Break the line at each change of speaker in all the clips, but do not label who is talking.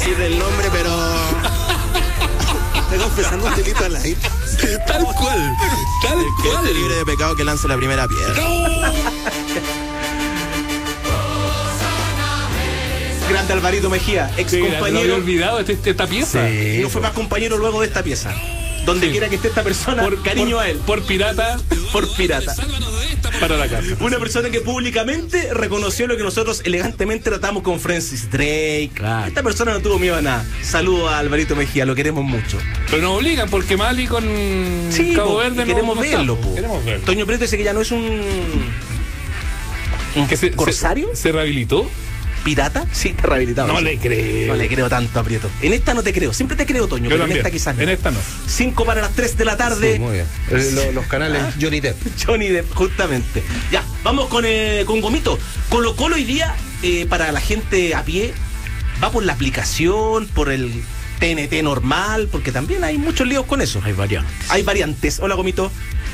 decir el nombre, pero estoy confesando un delito al aire.
Tal cual.
Que esté libre de pecado que lance la primera piedra. Grande Alvarito Mejía, ex compañero.
¿No había olvidado esta pieza?
Sí, no fue más compañero luego de esta pieza. Donde quiera que esté esta persona, por cariño a él.
Por pirata.
Por pirata.
Para la casa.
Una persona que públicamente reconoció lo que nosotros elegantemente tratamos con Francis Drake.
Claro.
Esta persona no tuvo miedo a nada. Saludos a Alvarito Mejía, lo queremos mucho.
Pero nos obligan porque Mali con Cabo Verde
queremos
no
verlo,
está, queremos verlo.
Toño Prieto dice que ya no es un corsario.
¿Se rehabilitó?
¿Pirata? Sí, está rehabilitado.
No le creo.
No le creo tanto a Prieto. En esta no te creo. Siempre te creo, Toño, pero
también.
en esta quizás no.
En esta no.
5 para las 3 de la tarde.
Sí, muy bien. Los canales Johnny Depp.
Johnny Depp, justamente. Ya, vamos con Gomito. Colo-Colo hoy día, para la gente a pie, va por la aplicación, por el TNT normal, porque también hay muchos líos con eso. Hay variantes. Hola, Gomito.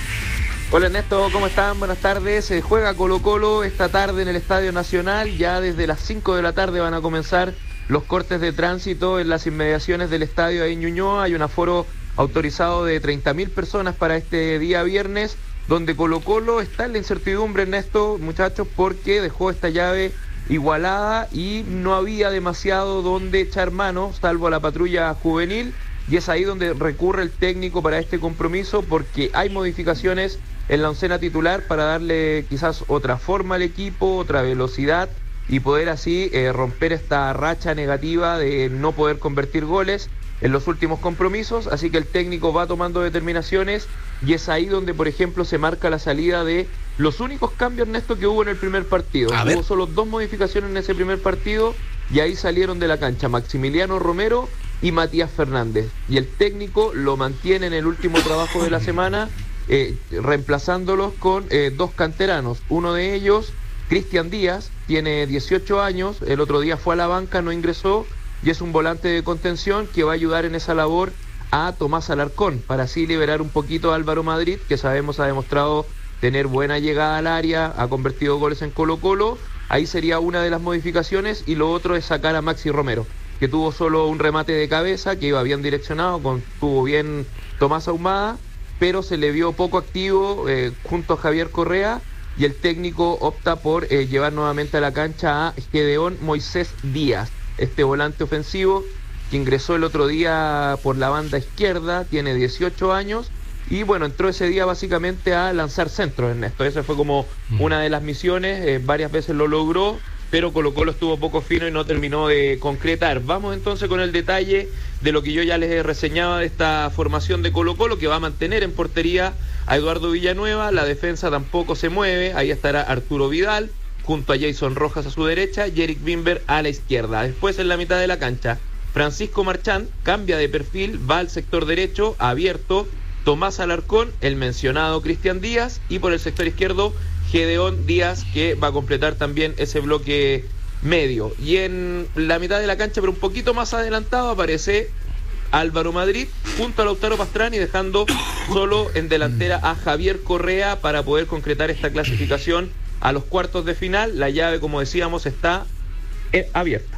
Hola Ernesto, ¿cómo están? Buenas tardes. Se juega Colo-Colo esta tarde en el Estadio Nacional. Ya desde las 5 de la tarde van a comenzar los cortes de tránsito en las inmediaciones del estadio ahí en Ñuñoa. Hay un aforo autorizado de 30.000 personas para este día viernes, donde Colo-Colo está en la incertidumbre, Ernesto, muchachos, porque dejó esta llave igualada y no había demasiado donde echar mano, salvo a la patrulla juvenil, y es ahí donde recurre el técnico para este compromiso, porque hay modificaciones en la oncena titular para darle quizás otra forma al equipo, otra velocidad y poder así romper esta racha negativa de no poder convertir goles en los últimos compromisos. Así que el técnico va tomando determinaciones y es ahí donde, por ejemplo, se marca la salida de los únicos cambios, Ernesto, que hubo en el primer partido. Hubo solo 2 modificaciones en ese primer partido y ahí salieron de la cancha Maximiliano Romero y Matías Fernández. Y el técnico lo mantiene en el último trabajo de la semana, reemplazándolos con 2 canteranos. Uno de ellos, Cristian Díaz, tiene 18 años, el otro día fue a la banca, no ingresó, y es un volante de contención que va a ayudar en esa labor a Tomás Alarcón, para así liberar un poquito a Álvaro Madrid, que sabemos ha demostrado tener buena llegada al área, ha convertido goles en Colo-Colo. Ahí sería una de las modificaciones, y lo otro es sacar a Maxi Romero, que tuvo solo un remate de cabeza, que iba bien direccionado, tuvo bien Tomás Ahumada, pero se le vio poco activo junto a Javier Correa, y el técnico opta por llevar nuevamente a la cancha a Gedeón Moisés Díaz, este volante ofensivo que ingresó el otro día por la banda izquierda, tiene 18 años, y bueno, entró ese día básicamente a lanzar centros, Ernesto. Esa fue como una de las misiones, varias veces lo logró, pero Colo-Colo estuvo poco fino y no terminó de concretar. Vamos entonces con el detalle de lo que yo ya les reseñaba de esta formación de Colo-Colo, que va a mantener en portería a Eduardo Villanueva. La defensa tampoco se mueve, ahí estará Arturo Vidal junto a Jason Rojas a su derecha y Eric Bimber a la izquierda. Después, en la mitad de la cancha, Francisco Marchán cambia de perfil, va al sector derecho, abierto, Tomás Alarcón, el mencionado Cristian Díaz, y por el sector izquierdo, Gedeón Díaz, que va a completar también ese bloque medio. Y en la mitad de la cancha, pero un poquito más adelantado, aparece Álvaro Madrid junto a Lautaro Pastrani, dejando solo en delantera a Javier Correa para poder concretar esta clasificación a los cuartos de final. La llave, como decíamos, está abierta.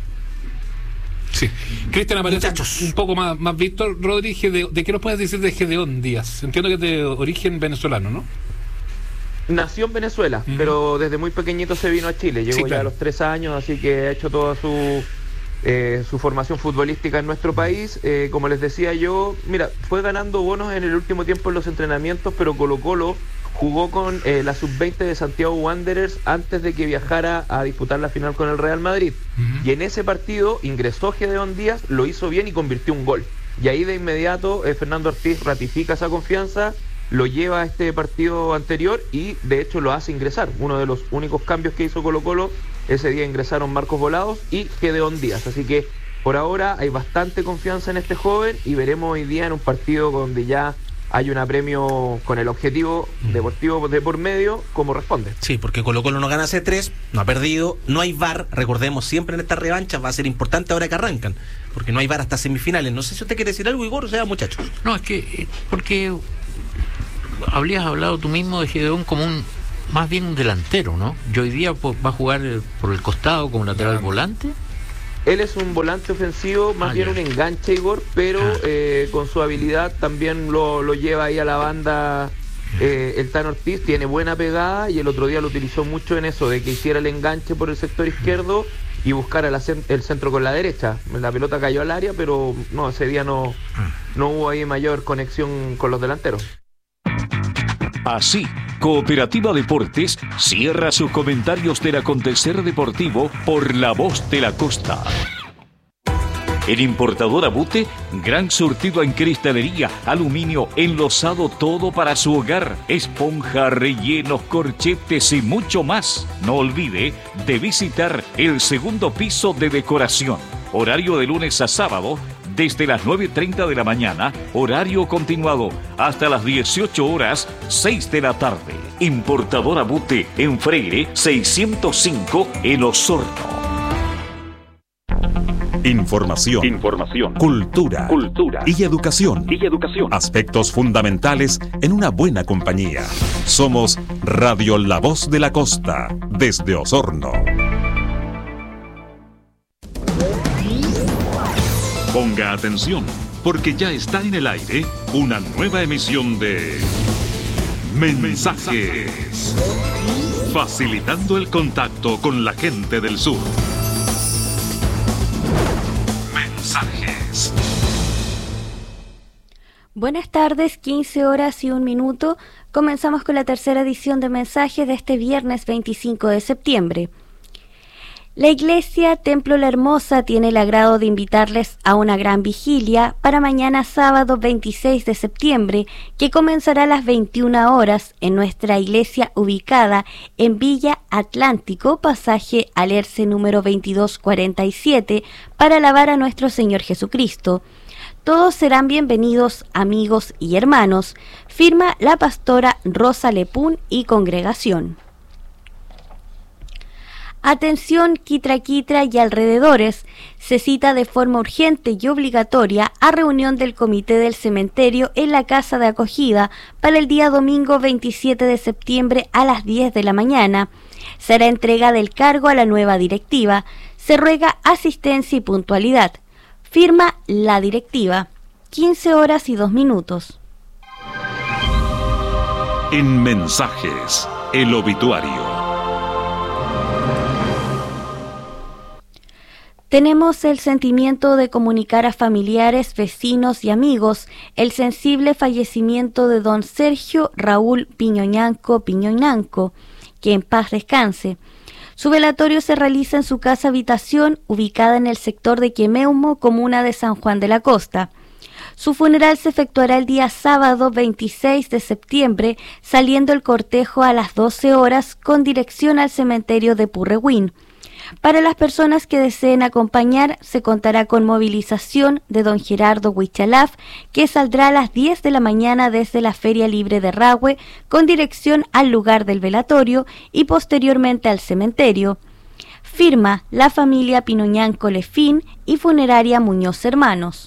Sí. Cristian, aparece
Muchachos.
un poco más Víctor Rodríguez. ¿De qué nos puedes decir de Gedeón Díaz? Entiendo que es de origen venezolano, ¿no?
Nació en Venezuela, pero desde muy pequeñito se vino a Chile. Llegó ya a los 3 años, así que ha hecho toda su formación futbolística en nuestro país. Como les decía yo, mira, fue ganando bonos en el último tiempo en los entrenamientos, pero Colo-Colo jugó con la sub-20 de Santiago Wanderers antes de que viajara a disputar la final con el Real Madrid. Y en ese partido ingresó Gedeón Díaz, lo hizo bien y convirtió un gol. Y ahí de inmediato Fernando Ortiz ratifica esa confianza, lo lleva a este partido anterior y de hecho lo hace ingresar. Uno de los únicos cambios que hizo Colo-Colo, ese día ingresaron Marcos Volados y Gedeón Díaz. Así que por ahora hay bastante confianza en este joven y veremos hoy día en un partido donde ya hay un apremio con el objetivo deportivo de por medio, como responde.
Sí, porque Colo-Colo no gana hace 3, no ha perdido, no hay VAR, recordemos siempre en estas revanchas, va a ser importante ahora que arrancan, porque no hay VAR hasta semifinales. No sé si usted quiere decir algo, Igor, o sea, muchachos.
No, es que, porque habrías hablado tú mismo de Gedeón como más bien un delantero, ¿no? Y hoy día va a jugar por el costado como lateral volante.
Él es un volante ofensivo, más bien un enganche, Igor, pero con su habilidad también lo lleva ahí a la banda. El Tano Ortiz tiene buena pegada y el otro día lo utilizó mucho en eso, de que hiciera el enganche por el sector izquierdo y buscara el centro con la derecha. La pelota cayó al área, pero no, ese día no hubo ahí mayor conexión con los delanteros.
Así, Cooperativa Deportes cierra sus comentarios del acontecer deportivo por La Voz de la Costa. En Importadora Bute, gran surtido en cristalería, aluminio, enlosado, todo para su hogar, esponja, rellenos, corchetes y mucho más. No olvide de visitar el segundo piso de decoración. Horario de lunes a sábado, desde las 9:30 de la mañana, horario continuado, hasta las 18 horas, 6 de la tarde. Importadora Bute, en Freire, 605, en Osorno.
Información, cultura y educación. Aspectos fundamentales en una buena compañía. Somos Radio La Voz de la Costa, desde Osorno. Ponga atención, porque ya está en el aire una nueva emisión de Mensajes, facilitando el contacto con la gente del sur. Mensajes.
Buenas tardes, 15 horas y 1 minuto. Comenzamos con la tercera edición de Mensajes de este viernes 25 de septiembre. La Iglesia Templo La Hermosa tiene el agrado de invitarles a una gran vigilia para mañana sábado 26 de septiembre, que comenzará a las 21 horas en nuestra iglesia ubicada en Villa Atlántico, pasaje Alerce número 2247, para alabar a nuestro Señor Jesucristo. Todos serán bienvenidos, amigos y hermanos, firma la pastora Rosa Lepún y congregación. Atención Quitra y alrededores, se cita de forma urgente y obligatoria a reunión del Comité del Cementerio en la Casa de Acogida para el día domingo 27 de septiembre a las 10 de la mañana. Será entrega del cargo a la nueva directiva. Se ruega asistencia y puntualidad. Firma la directiva. 15 horas y 2 minutos.
En Mensajes, el obituario.
Tenemos el sentimiento de comunicar a familiares, vecinos y amigos el sensible fallecimiento de don Sergio Raúl Piñoñanco, que en paz descanse. Su velatorio se realiza en su casa habitación, ubicada en el sector de Quemeumo, comuna de San Juan de la Costa. Su funeral se efectuará el día sábado 26 de septiembre, saliendo el cortejo a las 12 horas con dirección al cementerio de Purrehuen. Para las personas que deseen acompañar, se contará con movilización de don Gerardo Huichalaf, que saldrá a las 10 de la mañana desde la Feria Libre de Rahue, con dirección al lugar del velatorio y posteriormente al cementerio. Firma la familia Piñoñanco Lefín y Funeraria Muñoz Hermanos.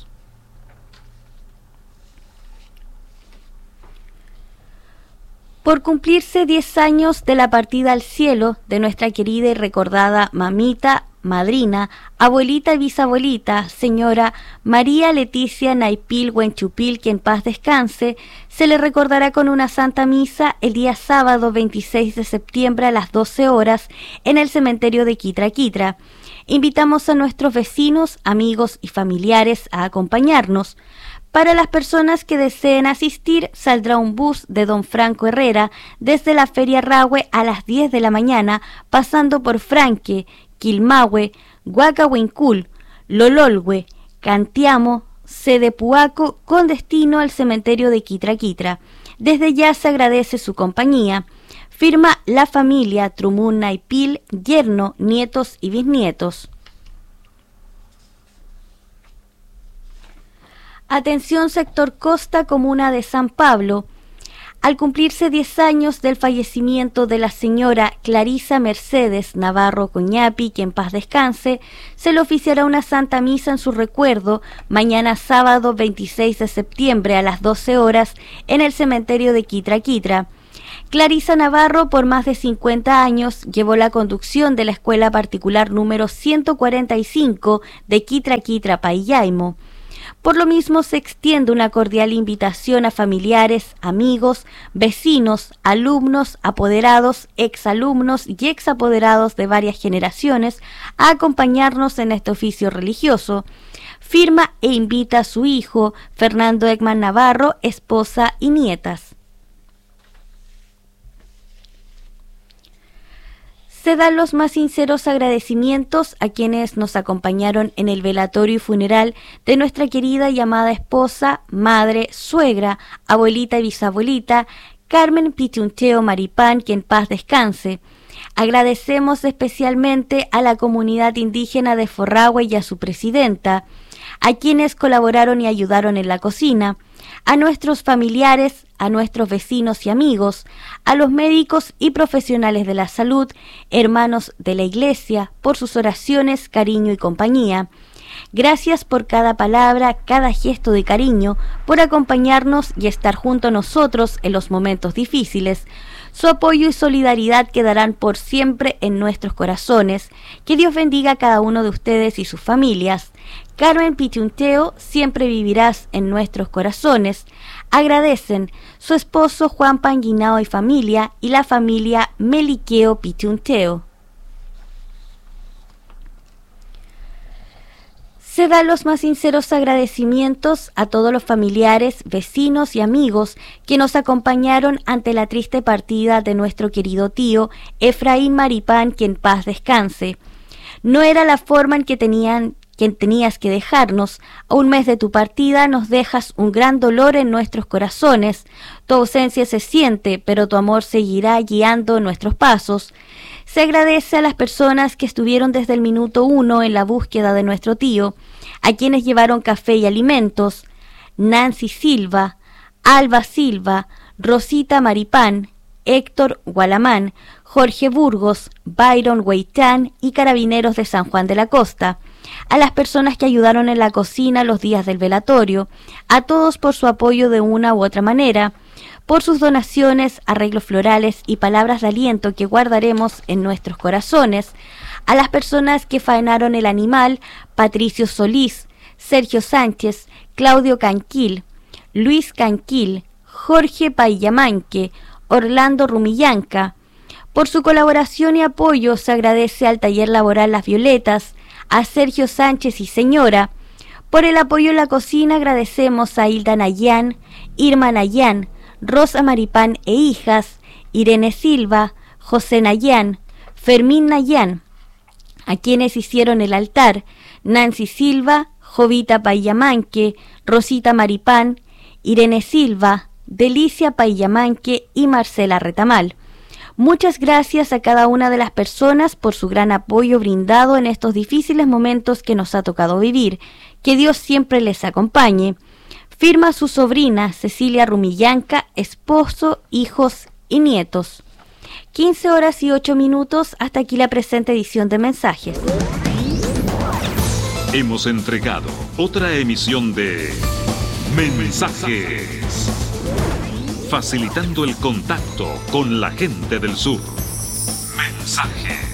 Por cumplirse 10 años de la partida al cielo de nuestra querida y recordada mamita, madrina, abuelita y bisabuelita, señora María Leticia Naipil Huenchupil, que en paz descanse, se le recordará con una santa misa el día sábado 26 de septiembre a las 12 horas en el cementerio de Quitra. Invitamos a nuestros vecinos, amigos y familiares a acompañarnos. Para las personas que deseen asistir, saldrá un bus de don Franco Herrera desde la Feria Rahue a las 10 de la mañana, pasando por Franque, Quilmahue, Huacahuincul, Lololhue, Cantiamo, Cedepuaco, con destino al cementerio de Quitra. Desde ya se agradece su compañía. Firma la familia Trumun Naipil, yerno, nietos y bisnietos. Atención sector Costa, comuna de San Pablo. Al cumplirse 10 años del fallecimiento de la señora Clarisa Mercedes Navarro Coñapi, que en paz descanse, se le oficiará una santa misa en su recuerdo mañana sábado 26 de septiembre a las 12 horas en el cementerio de Quitra. Clarisa Navarro, por más de 50 años, llevó la conducción de la escuela particular número 145 de Quitra, Payaimo. Por lo mismo, se extiende una cordial invitación a familiares, amigos, vecinos, alumnos, apoderados, exalumnos y exapoderados de varias generaciones a acompañarnos en este oficio religioso. Firma e invita a su hijo, Fernando Ekman Navarro, esposa y nietas. Se dan los más sinceros agradecimientos a quienes nos acompañaron en el velatorio y funeral de nuestra querida y amada esposa, madre, suegra, abuelita y bisabuelita, Carmen Pitunteo Maripán, que en paz descanse. Agradecemos especialmente a la comunidad indígena de Forrahue y a su presidenta, a quienes colaboraron y ayudaron en la cocina, a nuestros familiares, a nuestros vecinos y amigos, a los médicos y profesionales de la salud, hermanos de la Iglesia, por sus oraciones, cariño y compañía. Gracias por cada palabra, cada gesto de cariño, por acompañarnos y estar junto a nosotros en los momentos difíciles. Su apoyo y solidaridad quedarán por siempre en nuestros corazones. Que Dios bendiga a cada uno de ustedes y sus familias. Carmen Pitunteo, siempre vivirás en nuestros corazones. Agradecen su esposo Juan Panguinao y familia y la familia Meliqueo Pitunteo. Se dan los más sinceros agradecimientos a todos los familiares, vecinos y amigos que nos acompañaron ante la triste partida de nuestro querido tío Efraín Maripán, que en paz descanse. No era la forma en que tenías que dejarnos. A un mes de tu partida nos dejas un gran dolor en nuestros corazones. Tu ausencia se siente, pero tu amor seguirá guiando nuestros pasos. Se agradece a las personas que estuvieron desde el minuto 1 en la búsqueda de nuestro tío, a quienes llevaron café y alimentos: Nancy Silva, Alba Silva, Rosita Maripán, Héctor Gualamán, Jorge Burgos, Byron Hueitán y Carabineros de San Juan de la Costa. A las personas que ayudaron en la cocina los días del velatorio, a todos por su apoyo de una u otra manera, por sus donaciones, arreglos florales y palabras de aliento que guardaremos en nuestros corazones, a las personas que faenaron el animal: Patricio Solís, Sergio Sánchez, Claudio Canquil, Luis Canquil, Jorge Payamanque, Orlando Rumillanca. Por su colaboración y apoyo se agradece al Taller Laboral Las Violetas, a Sergio Sánchez y señora. Por el apoyo en la cocina agradecemos a Hilda Nayán, Irma Nayán, Rosa Maripán e hijas, Irene Silva, José Nayán, Fermín Nayán, a quienes hicieron el altar: Nancy Silva, Jovita Payamanque, Rosita Maripán, Irene Silva, Delicia Payamanque y Marcela Retamal. Muchas gracias a cada una de las personas por su gran apoyo brindado en estos difíciles momentos que nos ha tocado vivir. Que Dios siempre les acompañe. Firma su sobrina Cecilia Rumillanca, esposo, hijos y nietos. 15:08. Hasta aquí la presente edición de Mensajes.
Hemos entregado otra emisión de Mensajes, facilitando el contacto con la gente del sur. Mensajes.